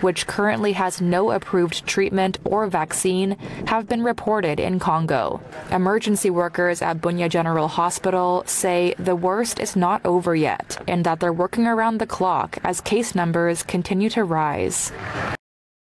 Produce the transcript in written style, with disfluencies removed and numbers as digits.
which currently has no approved treatment or vaccine, have been reported in Congo. Emergency workers at Bunia General Hospital say the worst is not over yet and that they're working around the clock as case numbers continue to rise.